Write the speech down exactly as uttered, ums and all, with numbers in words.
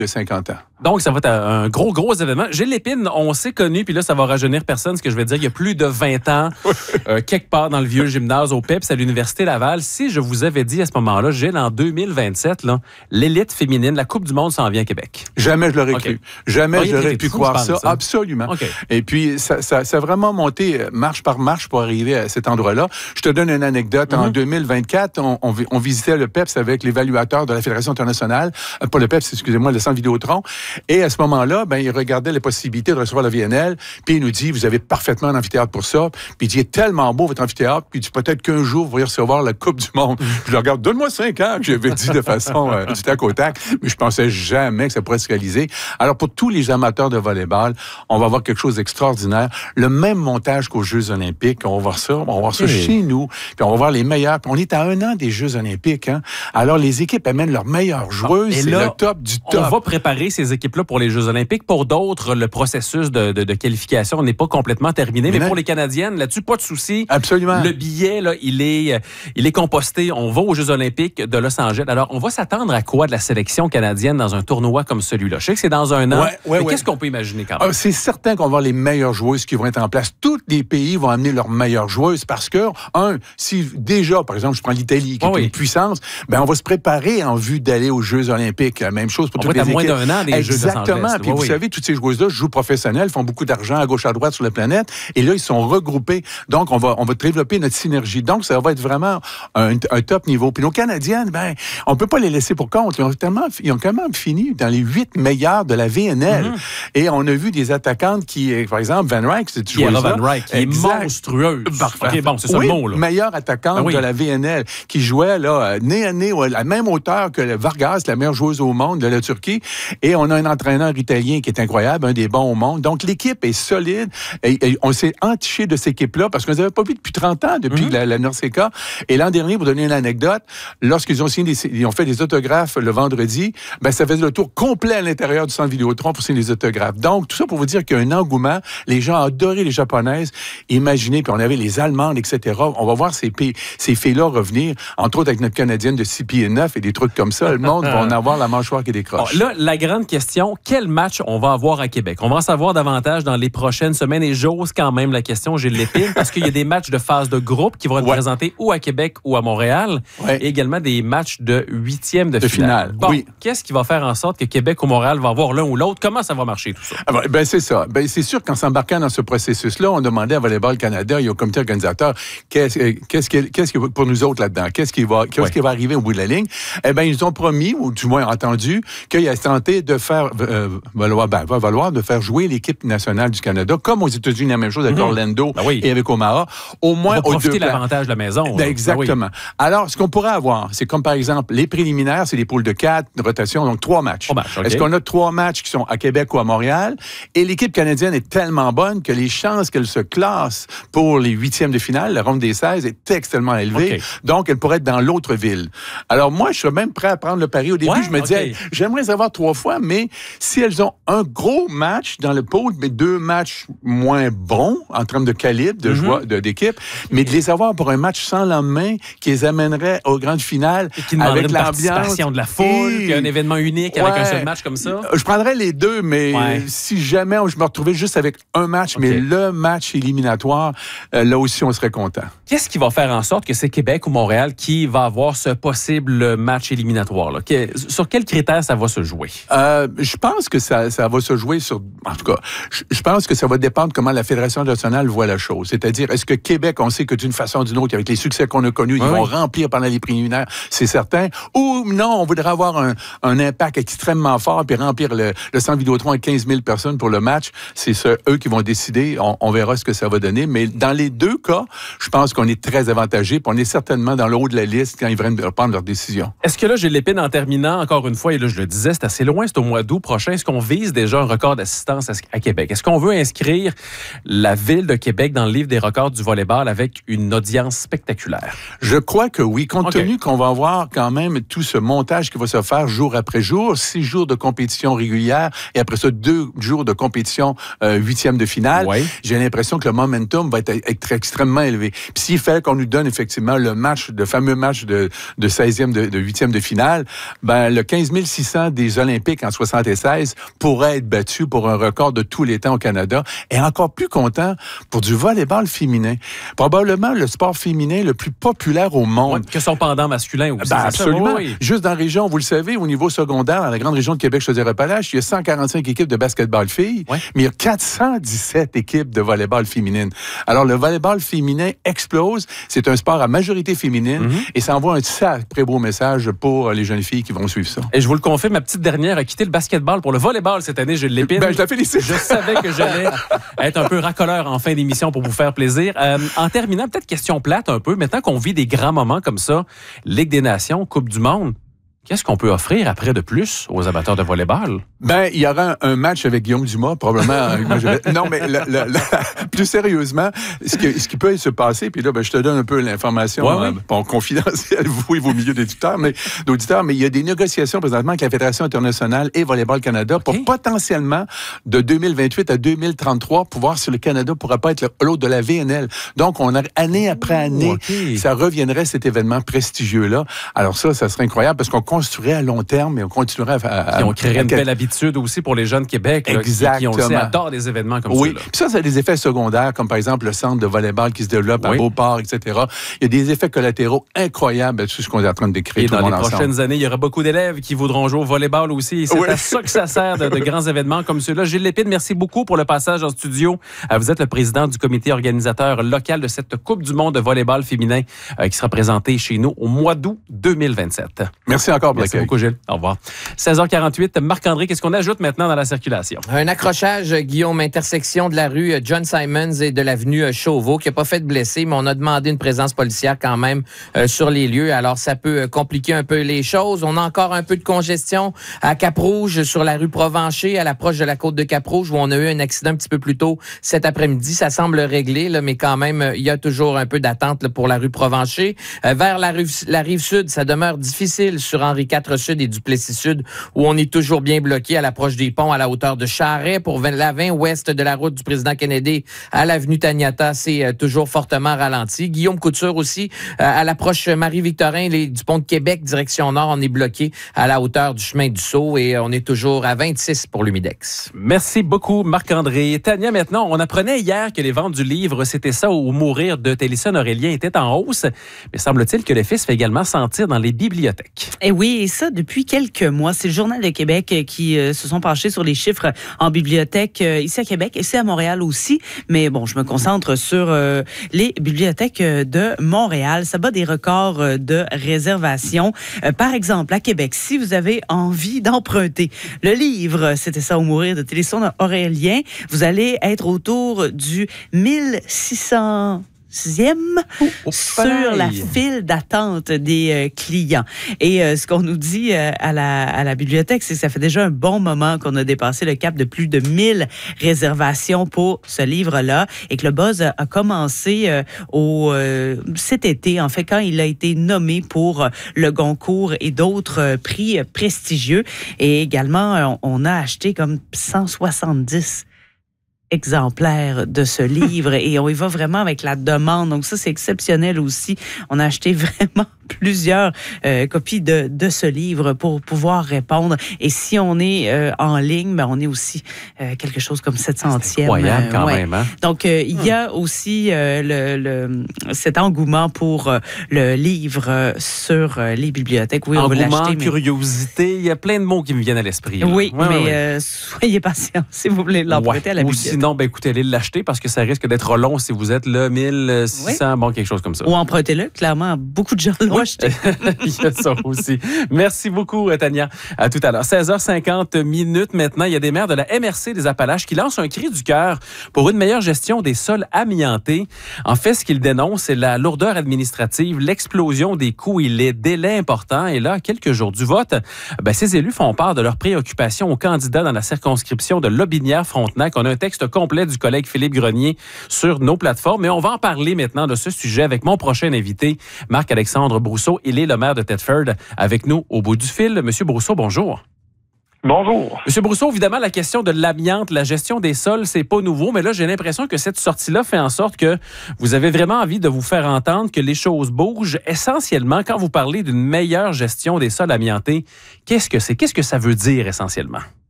de cinquante ans. Donc, ça va être un gros, gros événement. Gilles Lépine, on s'est connus, puis là, ça va rajeunir personne, ce que je veux dire, il y a plus de vingt ans, euh, quelque part dans le vieux gymnase au P E P S à l'Université Laval. Si je vous avais dit à ce moment-là, Gilles, en deux mille vingt-sept, là, l'élite féminine, la Coupe du monde s'en vient à Québec. Jamais je l'aurais okay. cru. Jamais oh, j'aurais pu fou, croire ça. ça. Ça. Absolument. Okay. Et puis, ça, ça, ça a vraiment monté marche par marche pour arriver à cet endroit-là. Je te donne une anecdote. Mm-hmm. En deux mille vingt-quatre, on, on, on visitait le P E P S avec l'évaluateur de la Fédération internationale, euh, pas le P E P S, excusez-moi, le Centre Vidéotron. Et à ce moment-là, ben, il regardait les possibilités de recevoir la V N L, puis il nous dit, vous avez parfaitement un amphithéâtre pour ça. Puis il dit, il est tellement beau votre amphithéâtre, puis il dit, peut-être qu'un jour, vous allez recevoir la Coupe du monde. Puis je le regarde, donne-moi cinq ans, que j'avais dit de façon euh, du tac au tac, mais je pensais jamais que ça pourrait se réaliser. Alors, pour tous les amateurs de volleyball, on va avoir quelque chose d'extraordinaire. Le même montage qu'aux Jeux olympiques, on va voir ça, on va voir ça hey. chez nous, puis on va voir les meilleurs. Puis on est à un an des Jeux olympiques, hein. Alors, les équipes amènent leurs meilleures joueuses, c'est le top du top. On va préparer ces équipes-là pour les Jeux olympiques. Pour d'autres, le processus de, de, de qualification n'est pas complètement terminé. Mais, mais pour les Canadiennes, là-dessus, pas de souci. Absolument. Le billet, là, il est, il est composté. On va aux Jeux olympiques de Los Angeles. Alors, on va s'attendre à quoi de la sélection canadienne dans un tournoi comme celui-là? Je sais que c'est dans un an. Ouais, ouais, mais ouais. Qu'est-ce qu'on peut imaginer quand même? Ah, c'est certain qu'on va avoir les meilleures joueuses qui vont être en place. Tous les pays vont amener leurs meilleures joueuses parce que, un, si déjà, par exemple, je prends l'Italie, qui oh, est oui. une puissance, ben on va se préparer en vue d'aller aux Jeux olympiques. La même chose pour on toutes va les être à équipes. moins d'un an des Exactement. Jeux de Los Angeles. Exactement. Puis oui, vous oui. savez, toutes ces joueuses-là jouent professionnelles, font beaucoup d'argent à gauche à droite sur la planète, et là, ils sont regroupés. Donc, on va, on va développer notre synergie. Donc, ça va être vraiment un, un top niveau. Puis nos Canadiennes, ben, on peut pas les laisser pour compte. Ils ont tellement, ils ont quand même fini dans les huit meilleurs de la V N L. Mm-hmm. Et on a vu des attaquantes qui, par exemple, Van Ryk, c'est tu vois Van Ryk, qui exact. est monstrueuse. Parfait. Okay, bon, c'est ça oui, le mot, là. Meilleure attaquante ah, oui. de la V N L, qui jouait, là, nez à nez, à la même hauteur que Vargas, la meilleure joueuse au monde de la Turquie. Et on a un entraîneur italien qui est incroyable, un des bons au monde. Donc, l'équipe est solide. Et, et on s'est entiché de cette équipe-là parce qu'on ne les avait pas vus depuis trente ans, depuis mm-hmm. la, la Norseca. Et l'an dernier, pour donner une anecdote, lorsqu'ils ont signé des, ils ont fait des autographes le vendredi, ben, ça faisait le tour complet à l'intérieur du centre Vidéotron pour signer des autographes. Donc, tout ça pour vous dire qu'il y a un engouement. Les gens adoraient les Japonaises. Imaginez, puis on avait les Allemandes, et cetera. On va voir ces, ces filles-là revenir, entre autres avec notre Canadienne de six pieds neuf et des trucs comme ça. Le monde va en avoir la mâchoire qui décroche. Bon, là, la grande question, quel match on va avoir à Québec? On va en savoir davantage dans les prochaines semaines et j'ose quand même la question, Gilles Lépine, parce qu'il y a des matchs de phase de groupe qui vont être ouais. présentés ou à Québec ou à Montréal, ouais. et également des matchs de huitième de, de finale. finale. Bon, oui. Qu'est-ce qui va faire en sorte que Québec ou Montréal va avoir l'un ou l'autre? Comment ça va marcher tout ça? Ah ben, ben c'est ça. Ben, c'est sûr qu'en s'embarquant dans ce processus-là, on demandait à Volleyball Canada et au comité organisateur qu'est-ce, qu'est-ce, qu'est-ce qui va pour nous autres là-dedans? Qu'est-ce qui va, qu'est-ce ouais. qui va arriver au bout de la ligne? Eh bien, ils nous ont promis, ou du moins entendu, qu'ils allaient tenter de faire euh, valoir, ben, va valoir de faire jouer l'équipe nationale du Canada, comme aux États-Unis, la même chose avec mmh. Orlando ben oui. et avec Omaha. Au moins, on va profiter de l'avantage de la maison. Ben, exactement. Ben oui. Alors, ce qu'on pourrait avoir, c'est comme par exemple, les préliminaires, c'est des poules de quatre, de rotation, donc trois matchs. Trois matchs okay. Est-ce qu'on a trois matchs qui sont à Québec ou à Montréal? Et l'équipe canadienne est tellement bonne que les chances qu'elle se classe pour les huitièmes de finale, la ronde des seize, est extrêmement élevée. Okay. Donc, elle pourrait être dans l'autre ville. Alors, moi, je serais même prêt à prendre le pari. Au début, ouais, je me okay. disais, j'aimerais savoir trois fois, mais si elles ont un gros match dans le pôle, mais deux matchs moins bons en termes de calibre, de mm-hmm. joie, de, d'équipe, mais de les avoir pour un match sans lendemain qui les amènerait aux grandes finales qui avec une participation de la foule, et... un événement unique ouais. avec un seul match comme ça. Je prendrais les deux, mais ouais. si jamais je me retrouvais juste avec un match, okay. mais le match éliminatoire, euh, là aussi, on serait content. Qu'est-ce qui va faire en sorte que c'est Québec ou Montréal qui va avoir ce possible match éliminatoire? Là? Que, sur quels critères ça va se jouer? Euh, je pense que ça, ça va se jouer sur... En tout cas, je, je pense que ça va dépendre comment la Fédération nationale voit la chose. C'est-à-dire, est-ce que Québec, on sait que d'une façon ou d'une autre, avec les succès qu'on a connus, oui, ils vont oui. remplir pendant les préliminaires, c'est certain. Ou non, on voudrait avoir un, un impact extrêmement fort puis remplir le, le centre Vidéotron à quinze mille personnes pour le match. C'est ça, eux qui vont décider. On, on verra ce que ça va donner. Mais dans les deux cas, je pense qu'on est très avantagé. Puis on est certainement dans le haut de la liste quand ils viennent prendre leur décision. Est-ce que là, Gilles Lépine, en terminant, encore une fois, et là, je le disais, c'est assez loin, c'est au mois d'août prochain. Est-ce qu'on vise déjà un record d'assistance à, à Québec? Est-ce qu'on veut inscrire la ville de Québec dans le livre des records du volleyball avec une audience spectaculaire? Je crois que oui, compte okay. tenu qu'on va avoir quand même tout ce montage qui va se faire jour après jour, six jours de compétition régulière et après ça, deux jours de compétition euh, huitième de finale. Oui. J'ai l'impression que le momentum va être, être extrêmement élevé. Puis s'il fait qu'on nous donne effectivement le match, le fameux match de, de seizième, de, de huitième de finale, ben le quinze mille six cents des les Olympiques en soixante-seize pourrait être battu pour un record de tous les temps au Canada. Et encore plus content pour du volleyball féminin. Probablement le sport féminin le plus populaire au monde. Ouais, que son pendant masculin aussi. Ben, absolument. Oui. Juste dans la région, vous le savez, au niveau secondaire, dans la grande région de Québec-Chaudière-Appalaches, il y a cent quarante-cinq équipes de basketball filles, ouais. mais il y a quatre cent dix-sept équipes de volleyball féminine. Alors, le volleyball féminin explose. C'est un sport à majorité féminine mm-hmm. et ça envoie un sacré beau message pour les jeunes filles qui vont suivre ça. Et je vous le confirme, ma petite dernière a quitté le basketball pour le volleyball cette année. Je l'épine. Ben, je la félicite. Je savais que j'allais être un peu racoleur en fin d'émission pour vous faire plaisir. Euh, en terminant, peut-être question plate un peu. Maintenant qu'on vit des grands moments comme ça, Ligue des Nations, Coupe du Monde, qu'est-ce qu'on peut offrir après de plus aux amateurs de volleyball? Ben, il y aura un, un match avec Guillaume Dumas, probablement. non, mais le, le, le, plus sérieusement, ce qui, ce qui peut se passer, puis là, ben, je te donne un peu l'information ouais, euh, oui. bon, confidentielle, vous et vos milieux d'éditeurs, mais d'auditeurs, mais il y a des négociations présentement avec la Fédération internationale et Volleyball Canada okay. pour potentiellement, de deux mille vingt-huit à deux mille trente-trois, pouvoir sur le Canada pourra pas être l'autre de la V N L. Donc, on a année après année, okay. ça reviendrait cet événement prestigieux-là. Alors ça, ça serait incroyable parce qu'on construirait à long terme et on continuerait à... à et on créerait à, une belle habitude aussi pour les jeunes de Québec là, qui, qui, on le sait, adorent des événements comme oui. ça. Oui, puis ça, ça a des effets secondaires, comme par exemple le centre de volleyball qui se développe oui. à Beauport, et cetera. Il y a des effets collatéraux incroyables sur ce qu'on est en train de décrire. Et tout dans le les monde prochaines ensemble. années, il y aura beaucoup d'élèves qui voudront jouer au volleyball aussi. Et c'est oui. à ça que ça sert de, de grands événements comme ceux-là. Gilles Lépine, merci beaucoup pour le passage en studio. Vous êtes le président du comité organisateur local de cette Coupe du monde de volleyball féminin euh, qui sera présentée chez nous au mois d'août deux mille vingt-sept. Merci encore pour Merci beaucoup, Gilles. Au revoir. seize heures quarante-huit, Marc-André, qu'est-ce qu'on ajoute maintenant dans la circulation? Un accrochage, Guillaume, intersection de la rue John Simons et de l'avenue Chauveau, qui n'a pas fait de blessés, mais on a demandé une présence policière quand même euh, sur les lieux. Alors, ça peut compliquer un peu les choses. On a encore un peu de congestion à Cap-Rouge, sur la rue Provencher, à l'approche de la côte de Cap-Rouge, où on a eu un accident un petit peu plus tôt cet après-midi. Ça semble réglé, là, mais quand même, il y a toujours un peu d'attente là, pour la rue Provencher. Euh, vers la, rue, la rive sud, ça demeure difficile sur Henri quatre Sud et Duplessis Sud, où on est toujours bien bloqué à l'approche des ponts à la hauteur de Charret. Pour la vingt ouest de la route du président Kennedy à l'avenue Taniata, c'est euh, toujours fortement ralenti. Guillaume Couture aussi, euh, à l'approche Marie-Victorin les, du pont de Québec, direction nord, on est bloqué à la hauteur du chemin du Sceau et euh, on est toujours à vingt-six pour l'Humidex. Merci beaucoup, Marc-André. Tania, maintenant, on apprenait hier que les ventes du livre C'était ça ou mourir de Télésphore Aurélien étaient en hausse, mais semble-t-il que l'effet se fait également sentir dans les bibliothèques. Et oui, et ça depuis quelques mois. C'est le Journal de Québec qui euh, se sont penchés sur les chiffres en bibliothèque euh, ici à Québec, ici à Montréal aussi. Mais bon, je me concentre sur euh, les bibliothèques de Montréal. Ça bat des records de réservation. Euh, par exemple, à Québec, si vous avez envie d'emprunter le livre C'était ça ou mourir de Télésphore Aurélien, vous allez être autour du mille six cents sixième oh, oh, sur pareil. La file d'attente des euh, clients. Et euh, ce qu'on nous dit euh, à, la, à la bibliothèque, c'est que ça fait déjà un bon moment qu'on a dépassé le cap de plus de mille réservations pour ce livre-là et que le buzz a, a commencé euh, au, euh, cet été, en fait, quand il a été nommé pour euh, le Goncourt et d'autres euh, prix euh, prestigieux. Et également, on, on a acheté comme cent soixante-dix exemplaires de ce livre et on y va vraiment avec la demande. Donc ça, c'est exceptionnel aussi. On a acheté vraiment plusieurs euh, copies de, de ce livre pour pouvoir répondre. Et si on est euh, en ligne, ben, on est aussi euh, quelque chose comme sept centième. C'est incroyable quand ouais. même. Hein? Donc, euh, il y a aussi euh, le, le, cet engouement pour euh, le livre sur euh, les bibliothèques. Oui, engouement, on va l'acheter, mais... curiosité, il y a plein de mots qui me viennent à l'esprit. Là. Oui, ouais, mais ouais. Euh, soyez patient si vous voulez l'emprunter ouais. à la bibliothèque. Ou sinon, ben, écoutez, allez l'acheter parce que ça risque d'être long si vous êtes là, mille six cents, oui. bon, quelque chose comme ça. Ou empruntez-le, clairement, beaucoup de gens l'ont oui. acheté. Il y a ça aussi. Merci beaucoup, Tania. À tout à l'heure. seize heures cinquante minutes maintenant. Il y a des maires de la M R C des Appalaches qui lancent un cri du cœur pour une meilleure gestion des sols amiantés. En fait, ce qu'ils dénoncent, c'est la lourdeur administrative, l'explosion des coûts et les délais importants. Et là, à quelques jours du vote, ben, ces élus font part de leurs préoccupations aux candidats dans la circonscription de Lobinière-Frontenac. On a un texte complet du collègue Philippe Grenier sur nos plateformes. Mais on va en parler maintenant de ce sujet avec mon prochain invité, Marc-Alexandre Brousseau. Il est le maire de Thetford avec nous au bout du fil. Monsieur Brousseau, bonjour. Bonjour. Monsieur Brousseau, évidemment, la question de l'amiante, la gestion des sols, c'est pas nouveau, mais là, j'ai l'impression que cette sortie-là fait en sorte que vous avez vraiment envie de vous faire entendre que les choses bougent. Essentiellement, quand vous parlez d'une meilleure gestion des sols amiantés, qu'est-ce que c'est? Qu'est-ce que ça veut dire essentiellement?